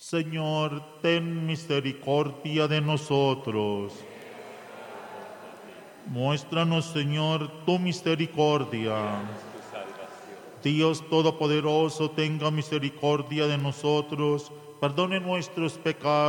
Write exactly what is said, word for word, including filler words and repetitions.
Señor, ten misericordia de nosotros. Muéstranos, Señor, tu misericordia. Dios Todopoderoso, tenga misericordia de nosotros, perdone nuestros pecados